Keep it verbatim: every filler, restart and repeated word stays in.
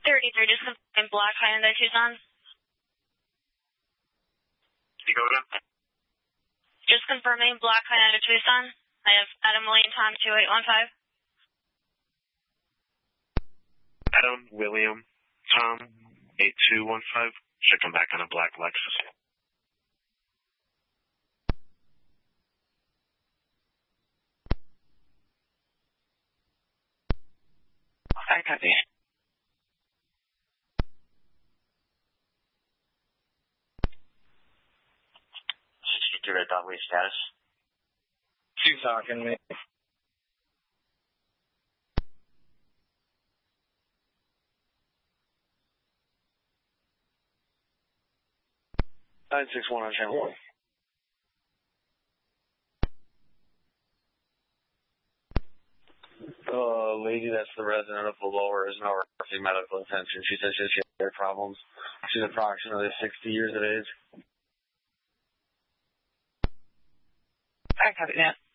thirty-three, just confirming Black Hyundai Tucson. You go again? Just confirming Black Hyundai Tucson. I have Adam William Tom two eight one five. Adam William Tom eight two one five. Should come back on a black Lexus. I copy. sixty-three at Dot Lee status. Two talking me. nine six one on channel one. Uh, lady that's the resident of the lower is now requesting medical attention. She says she has hair problems. She's approximately sixty years of age. I copy that.